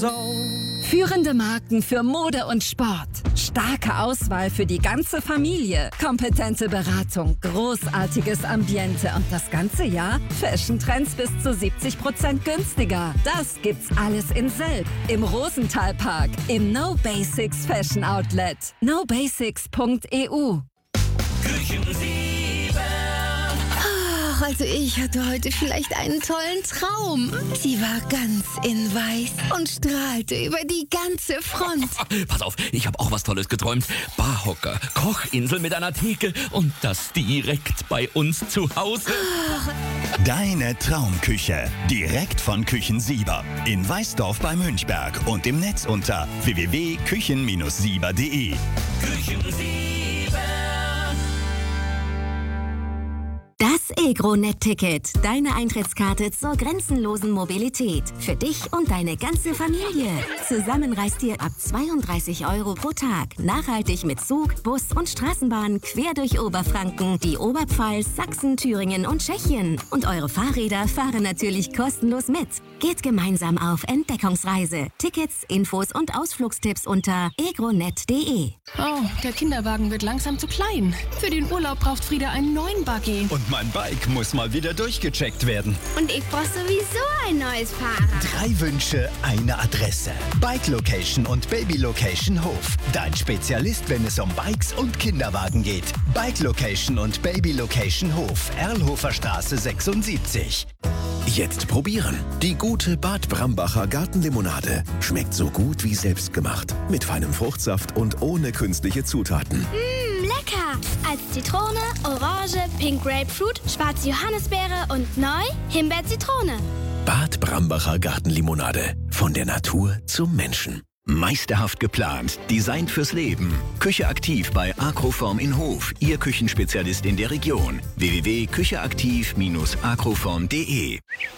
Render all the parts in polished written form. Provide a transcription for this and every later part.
Führende Marken für Mode und Sport. Starke Auswahl für die ganze Familie. Kompetente Beratung. Großartiges Ambiente. Und das ganze Jahr Fashion-Trends bis zu 70% günstiger. Das gibt's alles in Selb. Im Rosenthal-Park. Im No Basics Fashion Outlet. nobasics.eu. Küchen 7. Also ich hatte heute vielleicht einen tollen Traum. Sie war ganz in Weiß und strahlte über die ganze Front. Pass auf, ich habe auch was Tolles geträumt. Barhocker, Kochinsel mit einer Theke und das direkt bei uns zu Hause. Deine Traumküche. Direkt von Küchen7. In Weißdorf bei Münchberg und im Netz unter www.küchen-7.de. Küchen 7. Das EgroNet-Ticket, deine Eintrittskarte zur grenzenlosen Mobilität. Für dich und deine ganze Familie. Zusammen reist ihr ab 32 € pro Tag. Nachhaltig mit Zug, Bus und Straßenbahn quer durch Oberfranken, die Oberpfalz, Sachsen, Thüringen und Tschechien. Und eure Fahrräder fahren natürlich kostenlos mit. Geht gemeinsam auf Entdeckungsreise. Tickets, Infos und Ausflugstipps unter egronet.de. Oh, der Kinderwagen wird langsam zu klein. Für den Urlaub braucht Frieda einen neuen Buggy. Und mein Bike muss mal wieder durchgecheckt werden. Und ich brauche sowieso ein neues Fahrrad. 3 Wünsche, eine Adresse. Bike Location und Baby Location Hof. Dein Spezialist, wenn es um Bikes und Kinderwagen geht. Bike Location und Baby Location Hof. Erlhofer Straße 76. Jetzt probieren. Die gute Bad Brambacher Gartenlimonade. Schmeckt so gut wie selbstgemacht. Mit feinem Fruchtsaft und ohne künstliche Zutaten. Lecker! Als Zitrone, Orange, Pink Grapefruit, schwarze Johannisbeere und neu Himbeer-Zitrone. Bad Brambacher Gartenlimonade. Von der Natur zum Menschen. Meisterhaft geplant, designt fürs Leben. Küche aktiv bei Agroform in Hof, Ihr Küchenspezialist in der Region. www.kücheaktiv-agroform.de.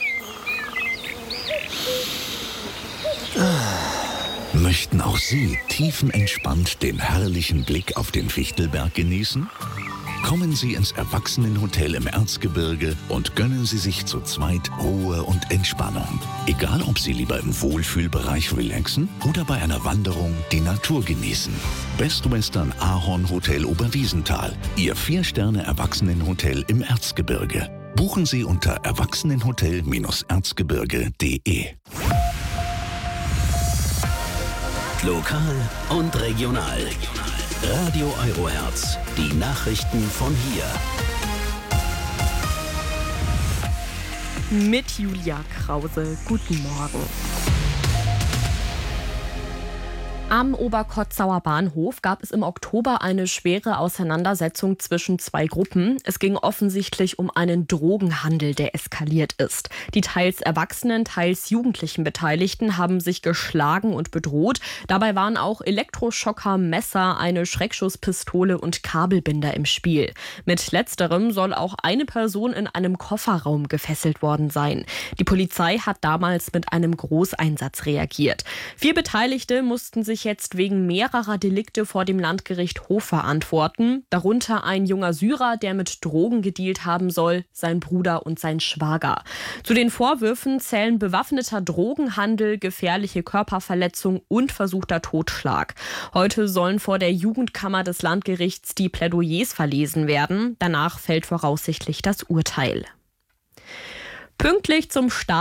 Möchten auch Sie tiefenentspannt den herrlichen Blick auf den Fichtelberg genießen? Kommen Sie ins Erwachsenenhotel im Erzgebirge und gönnen Sie sich zu zweit Ruhe und Entspannung. Egal, ob Sie lieber im Wohlfühlbereich relaxen oder bei einer Wanderung die Natur genießen. Best Western Ahorn Hotel Oberwiesenthal, Ihr 4-Sterne-Erwachsenenhotel im Erzgebirge. Buchen Sie unter erwachsenenhotel-erzgebirge.de. Lokal und regional. Radio Eurohertz, die Nachrichten von hier. Mit Julia Krause. Guten Morgen. Am Oberkotzauer Bahnhof gab es im Oktober eine schwere Auseinandersetzung zwischen 2 Gruppen. Es ging offensichtlich um einen Drogenhandel, der eskaliert ist. Die teils erwachsenen, teils jugendlichen Beteiligten haben sich geschlagen und bedroht. Dabei waren auch Elektroschocker, Messer, eine Schreckschusspistole und Kabelbinder im Spiel. Mit letzterem soll auch eine Person in einem Kofferraum gefesselt worden sein. Die Polizei hat damals mit einem Großeinsatz reagiert. 4 Beteiligte mussten sich jetzt wegen mehrerer Delikte vor dem Landgericht Hof verantworten. Darunter ein junger Syrer, der mit Drogen gedealt haben soll, sein Bruder und sein Schwager. Zu den Vorwürfen zählen bewaffneter Drogenhandel, gefährliche Körperverletzung und versuchter Totschlag. Heute sollen vor der Jugendkammer des Landgerichts die Plädoyers verlesen werden. Danach fällt voraussichtlich das Urteil. Pünktlich zum Start